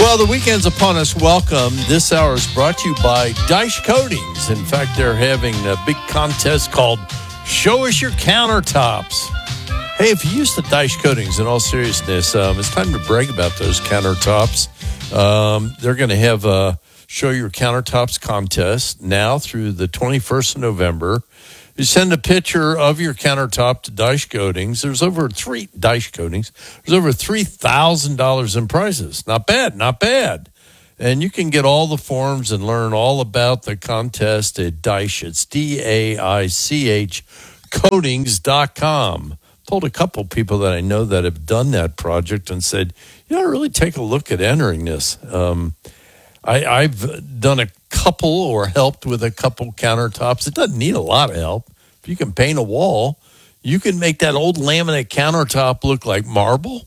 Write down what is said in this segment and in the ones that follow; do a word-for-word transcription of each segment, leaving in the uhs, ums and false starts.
Well, the weekend's upon us. Welcome. This hour is brought to you by Dyche Coatings. In fact, they're having a big contest called Show Us Your Countertops. Hey, if you use the Dyche Coatings, in all seriousness, um, it's time to brag about those countertops. Um, they're going to have a Show Your Countertops contest now through the twenty-first of November. You send a picture of your countertop to Dyche Coatings. There's over three Dyche Coatings. There's over thrch thousand dollars in prizes. Not bad, not bad. And you can get all the forms and learn all about the contest at Dyche. It's D A I C H coatings dot com. Told a couple people that I know that have done that project and said, you know, really take a look at entering this. Um, I, I've done a couple or helped with a couple countertops. It doesn't need a lot of help. If you can paint a wall, you can make that old laminate countertop look like marble.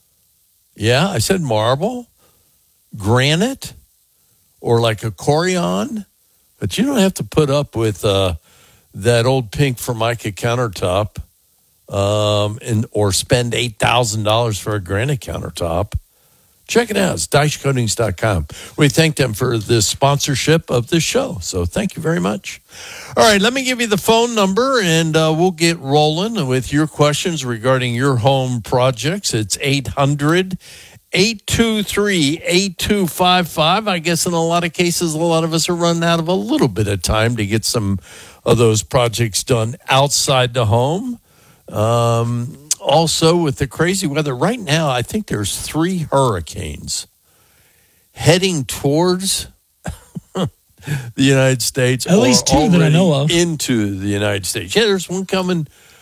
Yeah, I said marble, granite, or like a Corian. But you don't have to put up with uh, that old pink Formica countertop um, and or spend eight thousand dollars for a granite countertop. Check it out. It's Dyche coatings dot com. We thank them for the sponsorship of this show. So thank you very much. All right, let me give you the phone number, and uh, we'll get rolling with your questions regarding your home projects. It's eight hundred, eight two three, eight two five five. I guess in a lot of cases, a lot of us are running out of a little bit of time to get some of those projects done outside the home. Um Also, with the crazy weather, right now, I think there's three hurricanes heading towards the United States. At least two that I know of. Into the United States. Yeah, there's one coming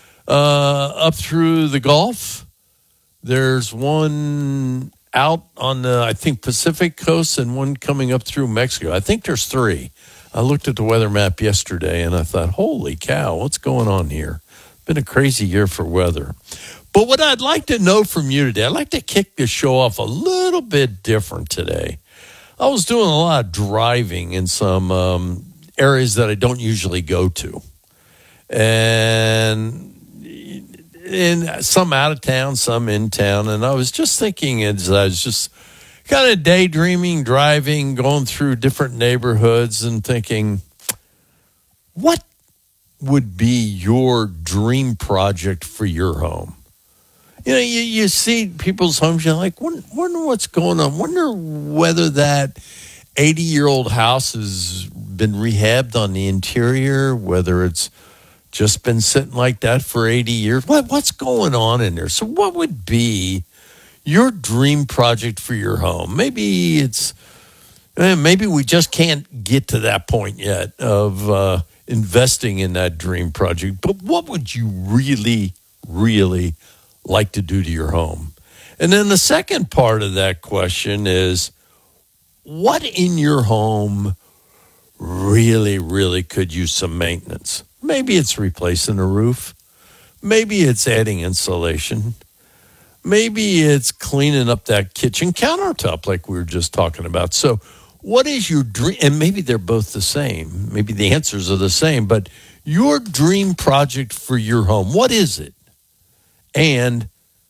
uh, up through the Gulf. There's one out on the, I think, Pacific coast and one coming up through Mexico. I think there's three. I looked at the weather map yesterday, and I thought, holy cow, what's going on here? Been a crazy year for weather. But what I'd like to know from you today, I'd like to kick the show off a little bit different today. I was doing a lot of driving in some um, areas that I don't usually go to. And in some out of town, some in town. And I was just thinking as I was just kind of daydreaming, driving, going through different neighborhoods and thinking, what would be your dream project for your home? You know, you, you see people's homes, you're like, wonder, wonder what's going on. Wonder whether that eighty-year-old house has been rehabbed on the interior, whether it's just been sitting like that for eighty years. What What's going on in there? So what would be your dream project for your home? Maybe it's, maybe we just can't get to that point yet of uh, investing in that dream project. But what would you really, really like to do to your home? And then the second part of that question is, what in your home really, really could use some maintenance? Maybe it's replacing a roof. Maybe it's adding insulation. Maybe it's cleaning up that kitchen countertop like we were just talking about. So what is your dream? And maybe they're both the same. Maybe the answers are the same, but your dream project for your home, what is it? And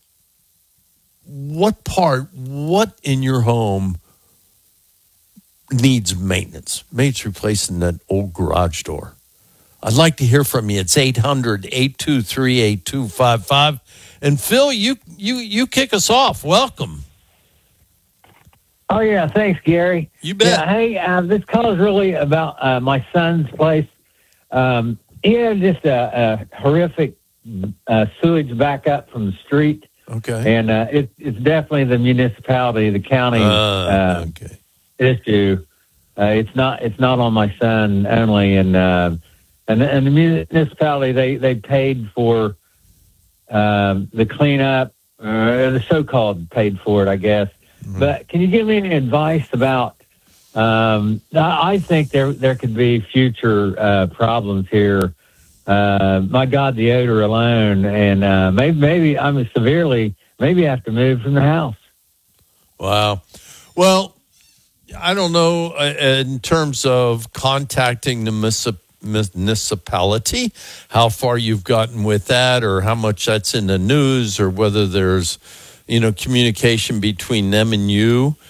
what part, what in your home needs maintenance? Maybe it's replacing that old garage door. I'd like to hear from you. It's eight hundred, eight two three, eight two five five. And Phil, you you you kick us off. Welcome. Oh, yeah. Thanks, Gary. You bet. Yeah, hey, uh, this call is really about uh, my son's place. Um, he had just a, a horrific uh, sewage backup from the street. Okay. And uh, it, it's definitely the municipality, the county uh, uh, okay. issue. Uh, it's not it's not on my son only. And uh, and, and the municipality, they, they paid for uh, the cleanup, uh, the so-called paid for it, I guess. Mm-hmm. But can you give me any advice about, um, I think there there could be future uh, problems here. Uh, my God, the odor alone, and uh, maybe maybe I'm severely, maybe I have to move from the house. Wow. Well, I don't know uh, in terms of contacting the municipality, how far you've gotten with that or how much that's in the news or whether there's, you know, communication between them and you.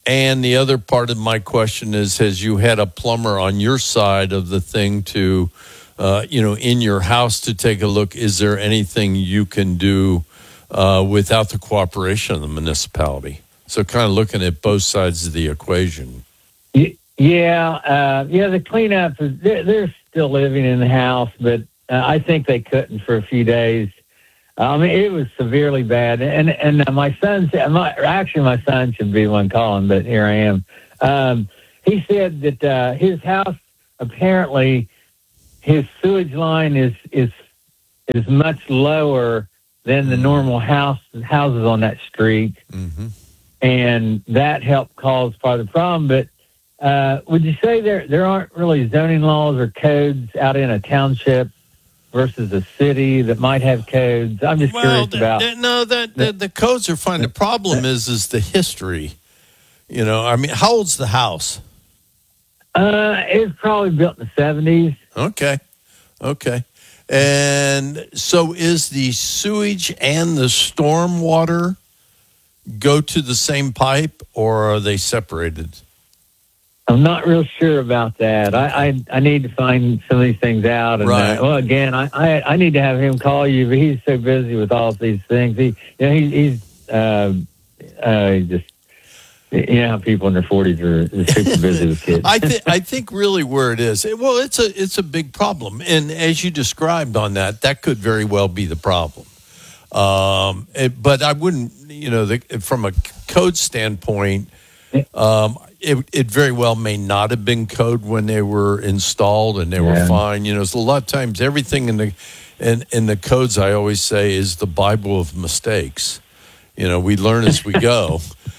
And the other part of my question is, has you had a plumber on your side of the thing to, uh, you know, in your house to take a look? Is there anything you can do uh, without the cooperation of the municipality? So kind of looking at both sides of the equation. Yeah, uh, yeah, the cleanup, they're, they're still living in the house, but uh, I think they couldn't for a few days. I mean, it was severely bad. And and uh, my son, my, actually my son should be the one calling, but here I am. Um, he said that uh, his house, apparently, his sewage line is is is much lower than the normal house houses on that street. Mm-hmm. And that helped cause part of the problem. But uh, would you say there there aren't really zoning laws or codes out in a township versus a city that might have codes? I'm just well, curious the, about. The, no, the, the the codes are fine. The problem is is the history. You know, I mean, how old's the house? Uh, it was probably built in the seventies. Okay, okay. And so is the sewage and the storm water go to the same pipe, or are they separated? I'm not real sure about that. I, I, I need to find some of these things out. And, right. Uh, well, again, I, I I need to have him call you, but he's so busy with all these things. He, you know, he, he's uh, uh, just, you know how people in their forties are super busy with kids. I think I think really where it is, well, it's a it's a big problem, and as you described on that, that could very well be the problem. Um, it, but I wouldn't, you know, the, from a code standpoint, um, it, it very well may not have been code when they were installed and they yeah. were fine. You know, so a lot of times everything in the in, in the codes, I always say, is the Bible of mistakes. You know, we learn as we go.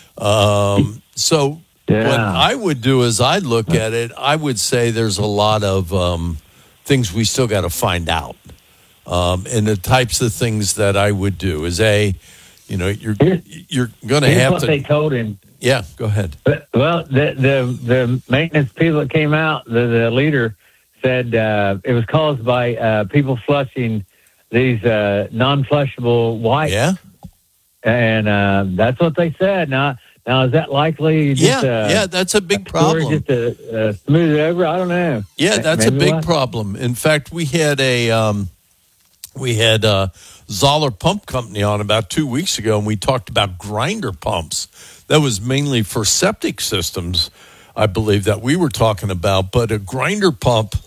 Um, so yeah. what I would do is I'd look at it, I would say there's a lot of um, things we still got to find out. Um, and the types of things that I would do is a, you know, you're you're going to have what to. They told him. Yeah, go ahead. But, well, the the the maintenance people that came out, the, the leader said uh, it was caused by uh, people flushing these uh, non-flushable wipes. Yeah, and uh, that's what they said. Now, now is that likely? Just, yeah, uh, yeah, that's a big a problem. Just to uh, smooth it over. I don't know. Yeah, that's Maybe a big what? problem. In fact, we had a. Um, We had uh, Zoller Pump Company on about two weeks ago, and we talked about grinder pumps. That was mainly for septic systems, I believe, that we were talking about. But a grinder pump,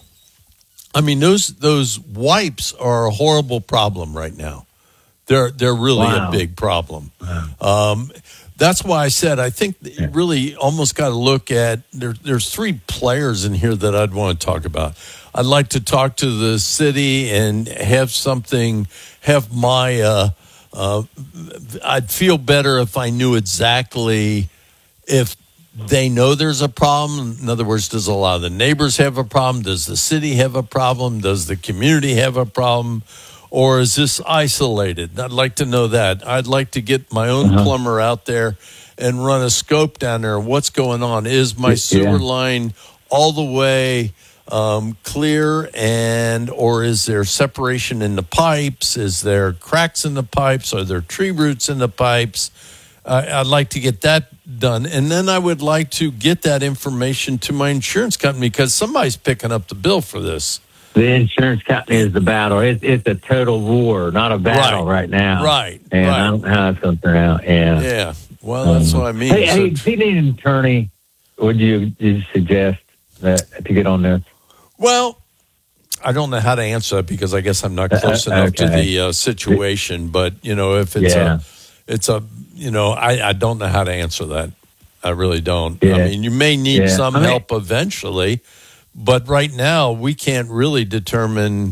I mean, those those wipes are a horrible problem right now. They're they're really wow. a big problem. Wow. Um, that's why I said I think you really almost got to look at there. There's three players in here that I'd want to talk about. I'd like to talk to the city and have something, have my, uh, uh, I'd feel better if I knew exactly if they know there's a problem. In other words, does a lot of the neighbors have a problem? Does the city have a problem? Does the community have a problem? Or is this isolated? I'd like to know that. I'd like to get my own uh-huh. plumber out there and run a scope down there. What's going on? Is my sewer yeah. line all the way Um, clear, and or is there separation in the pipes? Is there cracks in the pipes? Are there tree roots in the pipes? Uh, I'd like to get that done, and then I would like to get that information to my insurance company because somebody's picking up the bill for this. The insurance company is the battle. It's, it's a total war, not a battle right, right now. Right, and right. I don't know how it's going to turn out. Yeah, yeah. Well, that's um, what I mean. Hey, so, hey, if you need an attorney, would you, you suggest that to get on this? Well, I don't know how to answer that because I guess I'm not close uh, enough okay. to the uh, situation. But you know, if it's yeah. a, it's a, you know, I, I don't know how to answer that. I really don't. Yeah. I mean, you may need yeah. some I mean, help eventually, but right now we can't really determine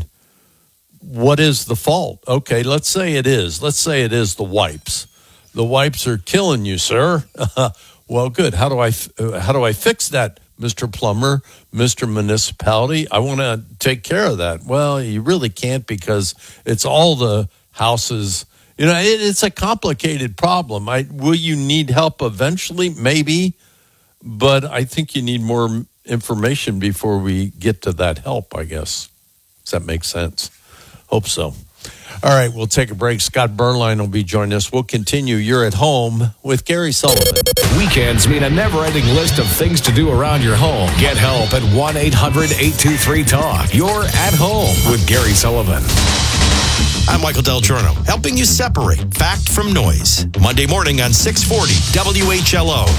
what is the fault. Okay, let's say it is. Let's say it is the wipes. The wipes are killing you, sir. Well, good. How do I how do I fix that, Mister Plumber, Mister Municipality? I want to take care of that. Well, you really can't because it's all the houses. You know, it, it's a complicated problem. I, will you need help eventually? Maybe. But I think you need more information before we get to that help, I guess. Does that make sense? Hope so. All right, we'll take a break. Scott Bernlein will be joining us. We'll continue. You're at home with Gary Sullivan. Weekends mean a never-ending list of things to do around your home. Get help at one eight hundred eight two three talk. You're at home with Gary Sullivan. I'm Michael Del Giorno, helping you separate fact from noise. Monday morning on six forty W H L O.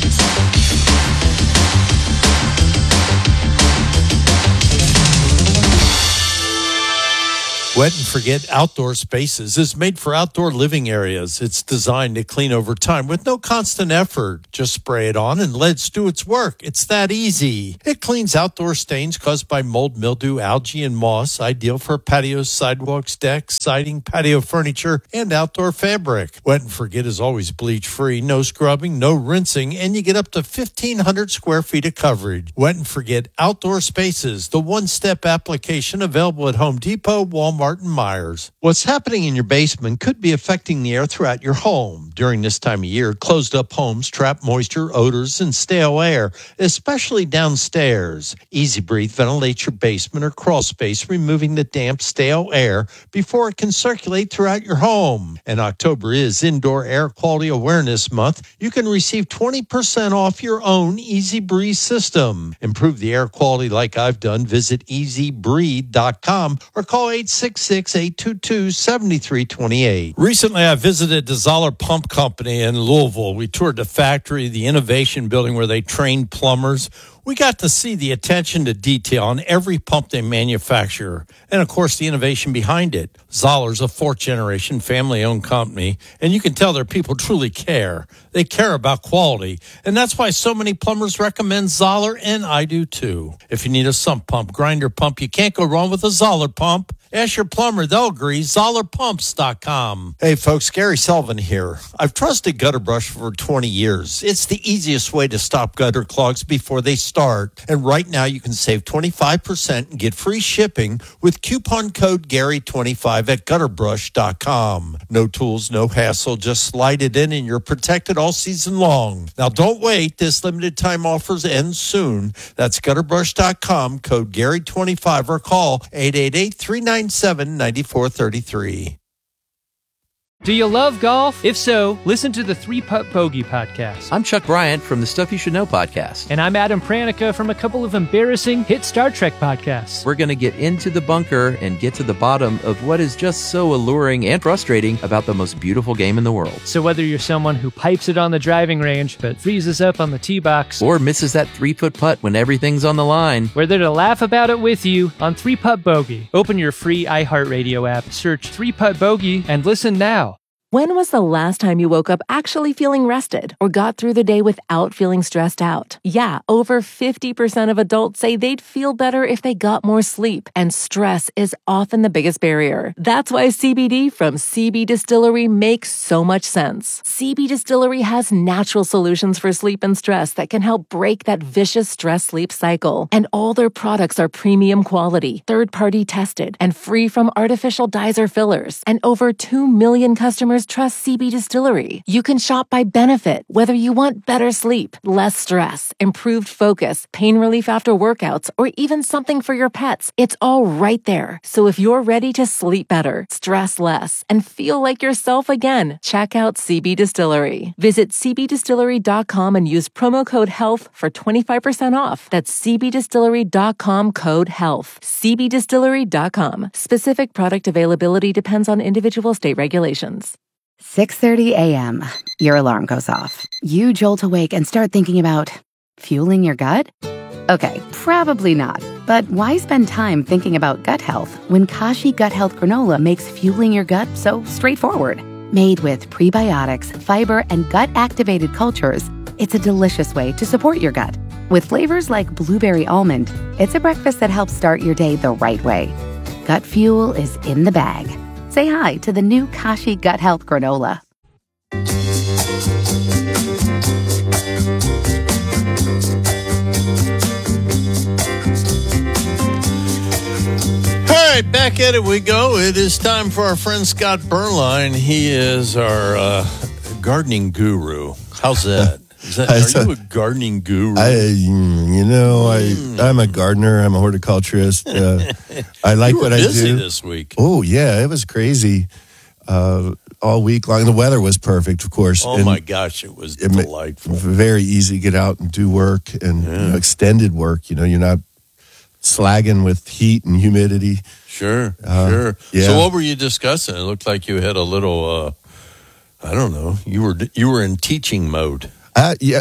Wet and Forget Outdoor Spaces is made for outdoor living areas. It's designed to clean over time with no constant effort. Just spray it on and let it do its work. It's that easy. It cleans outdoor stains caused by mold, mildew, algae, and moss. Ideal for patios, sidewalks, decks, siding, patio furniture, and outdoor fabric. Wet and Forget is always bleach-free, no scrubbing, no rinsing, and you get up to fifteen hundred square feet of coverage. Wet and Forget Outdoor Spaces, the one-step application available at Home Depot, Walmart, Martin Myers. What's happening in your basement could be affecting the air throughout your home. During this time of year, closed-up homes trap moisture, odors, and stale air, especially downstairs. Easy Breathe ventilates your basement or crawl space, removing the damp, stale air before it can circulate throughout your home. And October is Indoor Air Quality Awareness Month. You can receive twenty percent off your own Easy Breathe system. Improve the air quality like I've done. Visit easy breathe dot com or call eight six six, eight two two, seven three two eight. Recently, I visited the Zoller Pump Company in Louisville. We toured the factory, the innovation building where they train plumbers. We got to see the attention to detail on every pump they manufacture, and of course the innovation behind it. Zoller's a fourth-generation family-owned company, and you can tell their people truly care. They care about quality, and that's why so many plumbers recommend Zoller, and I do too. If you need a sump pump, grinder pump, you can't go wrong with a Zoller pump. Ask your plumber, they'll agree. Zoller Pumps dot com. Hey, folks, Gary Sullivan here. I've trusted Gutter Brush for twenty years. It's the easiest way to stop gutter clogs before they start. And right now, you can save twenty-five percent and get free shipping with coupon code Gary twenty-five at Gutter Brush dot com. No tools, no hassle. Just slide it in and you're protected all season long. Now, don't wait. This limited time offers end soon. That's Gutter Brush dot com, code Gary twenty-five, or call eight eight eight, three nine seven, nine four three three. Do you love golf? If so, listen to the Three Putt Bogey podcast. I'm Chuck Bryant from the Stuff You Should Know podcast. And I'm Adam Pranica from a couple of embarrassing hit Star Trek podcasts. We're going to get into the bunker and get to the bottom of what is just so alluring and frustrating about the most beautiful game in the world. So whether you're someone who pipes it on the driving range but freezes up on the tee box, or misses that three-foot putt when everything's on the line, we're there to laugh about it with you on Three Putt Bogey. Open your free iHeartRadio app, search Three Putt Bogey, and listen now. When was the last time you woke up actually feeling rested or got through the day without feeling stressed out? Yeah, over fifty percent of adults say they'd feel better if they got more sleep, and stress is often the biggest barrier. That's why C B D from C B Distillery makes so much sense. C B Distillery has natural solutions for sleep and stress that can help break that vicious stress-sleep cycle. And all their products are premium quality, third-party tested, and free from artificial dyes or fillers. And over two million customers trust C B Distillery. You can shop by benefit, whether you want better sleep, less stress, improved focus, pain relief after workouts, or even something for your pets. It's all right there. So if you're ready to sleep better, stress less, and feel like yourself again, check out C B Distillery. Visit C B distillery dot com and use promo code HEALTH for twenty-five percent off. That's C B distillery dot com, code HEALTH. C B distillery dot com. Specific product availability depends on individual state regulations. six thirty a.m. Your alarm goes off. You jolt awake and start thinking about fueling your gut? Okay, probably not. But why spend time thinking about gut health when Kashi Gut Health Granola makes fueling your gut so straightforward? Made with prebiotics, fiber, and gut-activated cultures, it's a delicious way to support your gut. With flavors like blueberry almond, it's a breakfast that helps start your day the right way. Gut fuel is in the bag. Say hi to the new Kashi Gut Health Granola. All right, back at it we go. It is time for our friend Scott Bernlein. He is our uh, gardening guru. How's that? Is that, are you a gardening guru? I, you know, I, I'm a gardener. I'm a horticulturist. Uh, I like you were what I do. busy this week. Oh, yeah, it was crazy. Uh, all week long. The weather was perfect, of course. Oh, and my gosh, it was it ma- delightful. Very easy to get out and do work and Yeah. you know, extended work. You know, you're not slagging with heat and humidity. Sure, Uh, sure. yeah. So what were you discussing? It looked like you had a little, uh, I don't know, you were you were in teaching mode. Uh, yeah.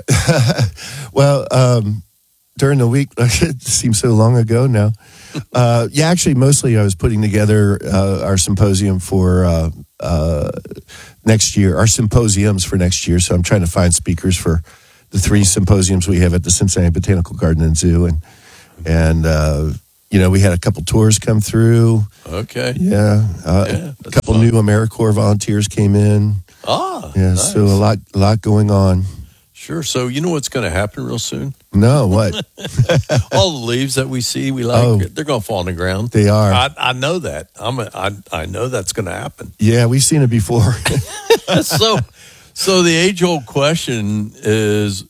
well, um, during the week, it seems so long ago now. Uh, yeah, actually, mostly I was putting together uh, our symposium for uh, uh, next year, our symposiums for next year. So I'm trying to find speakers for the three symposiums we have at the Cincinnati Botanical Garden and Zoo. And, and uh, you know, we had a couple tours come through. Okay. Yeah. Uh, Yeah, a that's couple fun. new AmeriCorps volunteers came in. Ah, Yeah, nice. so a lot, a lot going on. Sure. So you know what's going to happen real soon? No, what? All the leaves that we see, we like, Oh. they're going to fall on the ground. They are. I, I know that. I'm a, I, I know that's going to happen. Yeah, we've seen it before. so, so the age-old question is: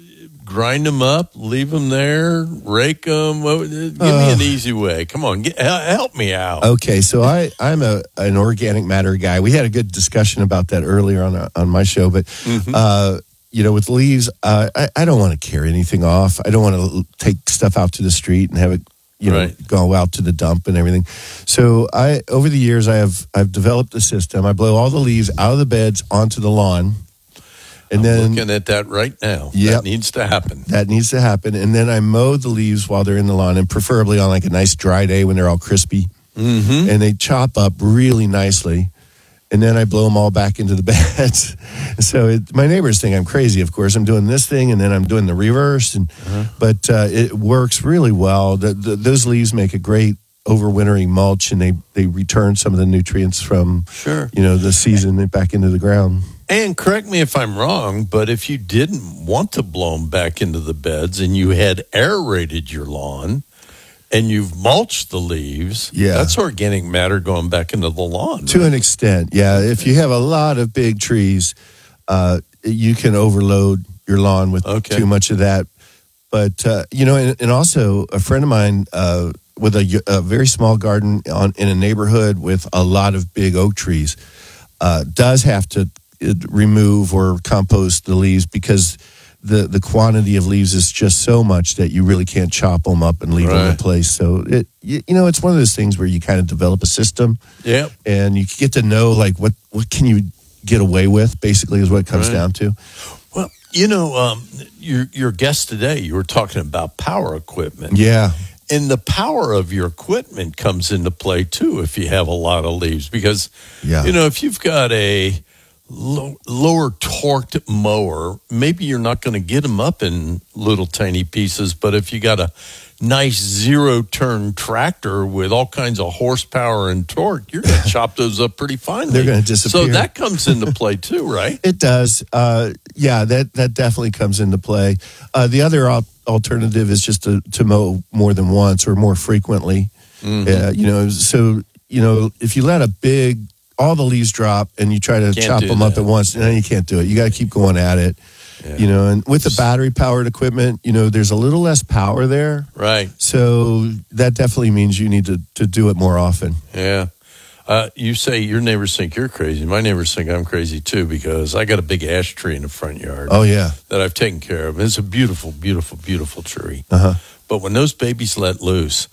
grind them up, leave them there, rake them. Give me an easy way. Come on, get, help me out. Okay, so I, I'm a an organic matter guy. We had a good discussion about that earlier on uh, on my show, but Mm-hmm. uh, you know, with leaves, uh, I, I don't want to carry anything off. I don't want to take stuff out to the street and have it, you know, Right. go out to the dump and everything. So I, over the years, I have I've developed a system. I blow all the leaves out of the beds onto the lawn, and I'm then looking at that right now. Yep. That needs to happen. that needs to happen. And then I mow the leaves while they're in the lawn, and preferably on like a nice dry day when they're all crispy. Mm-hmm. And they chop up really nicely. And then I blow them all back into the beds. So it, my neighbors think I'm crazy, of course. I'm doing this thing, and then I'm doing the reverse. And But uh, it works really well. The, the, those leaves make a great overwintering mulch, and they, they return some of the nutrients from, Sure. you know, the season back into the ground. And correct me if I'm wrong, but if you didn't want to blow them back into the beds and you had aerated your lawn and you've mulched the leaves, Yeah. that's organic matter going back into the lawn. To an extent, yeah. If you have a lot of big trees, uh, you can overload your lawn with Okay. too much of that. But, uh, you know, and, and also a friend of mine uh, with a, a very small garden on, in a neighborhood with a lot of big oak trees uh, does have to uh, remove or compost the leaves because the, the quantity of leaves is just so much that you really can't chop them up and leave them in Right. place. So, it you, you know, it's one of those things where you kind of develop a system Yep. and you get to know like what what can you get away with basically is what it comes Right. down to. Well, you know, um, your your guest today, you were talking about power equipment. Yeah. And the power of your equipment comes into play too if you have a lot of leaves because, Yeah. you know, if you've got a low, lower torqued mower, maybe you're not going to get them up in little tiny pieces. But if you got a nice zero turn tractor with all kinds of horsepower and torque, you're going to chop those up pretty finely. They're gonna disappear. So that comes into play too, right? It does. Uh, yeah, that, that definitely comes into play. Uh, the other al- alternative is just to, to mow more than once or more frequently. Mm-hmm. Uh, you know, so, you know, if you let a big, all the leaves drop and you try to Can't chop do them up that. at once, then you can't do it. You got to keep going at it. Yeah. You know, and with the battery powered equipment, you know, there's a little less power there. Right. So that definitely means you need to, to do it more often. Yeah. Uh, you say your neighbors think you're crazy. My neighbors think I'm crazy too because I got a big ash tree in the front yard Oh, yeah. that I've taken care of. It's a beautiful, beautiful, beautiful tree. Uh-huh. But when those babies let loose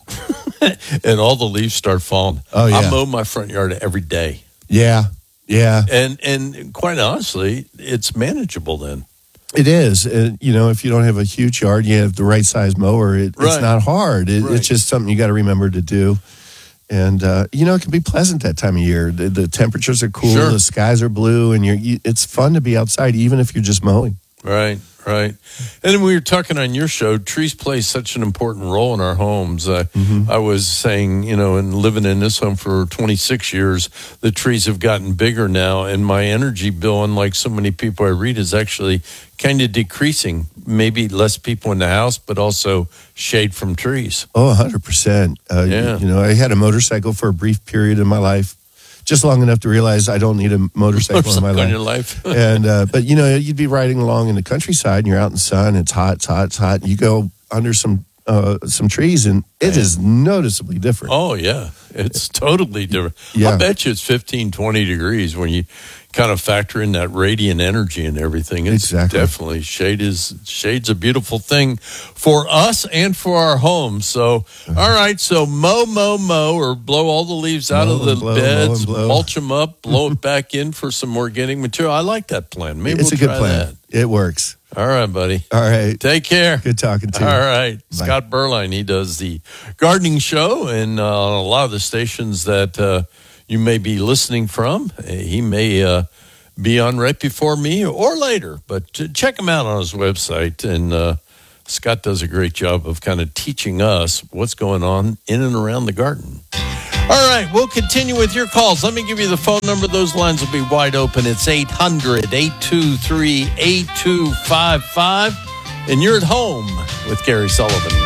and all the leaves start falling, Oh, yeah. I mow my front yard every day. Yeah. Yeah. And and quite honestly, it's manageable then. It is. Uh, you know, if you don't have a huge yard, you have the right size mower. It, Right. It's not hard. It, Right. It's just something you got to remember to do. And, uh, you know, it can be pleasant that time of year. The, the temperatures are cool. Sure. The skies are blue. And you're, you, it's fun to be outside, even if you're just mowing. Right, right. And then we were talking on your show, trees play such an important role in our homes. Uh, I was saying, you know, and living in this home for twenty-six years, the trees have gotten bigger now, and my energy bill, unlike so many people I read, is actually kind of decreasing. Maybe less people in the house, but also shade from trees. Oh, one hundred percent. Uh, Yeah. You know, I had a motorcycle for a brief period in my life, just long enough to realize I don't need a motorcycle in my on life. your life. and uh, but you know, you'd be riding along in the countryside and you're out in the sun. It's hot, it's hot, it's hot. You go under some uh, some trees, and it is noticeably different. Oh, yeah. It's totally different. Yeah. I bet you it's fifteen, twenty degrees when you kind of factor in that radiant energy and everything. It's Exactly. definitely, shade is, shade's a beautiful thing for us and for our homes. So, all right, so mow, mow, mow, or blow all the leaves out Mow of the and blow, mow beds, and blow. mulch them up, blow it back in for some organic material. I like that plan. Maybe It's we'll a good try plan. that. It works. All right, buddy. All right. Take care. Good talking to you. All right. Bye. Scott Berline, he does the gardening show and uh, on a lot of the stations that uh, you may be listening from. He may uh, be on right before me or later, but ch- check him out on his website. And uh, Scott does a great job of kind of teaching us what's going on in and around the garden. All right, we'll continue with your calls. Let me give you the phone number. Those lines will be wide open. It's eight hundred, eight two three, eight two five five. And you're at home with Gary Sullivan.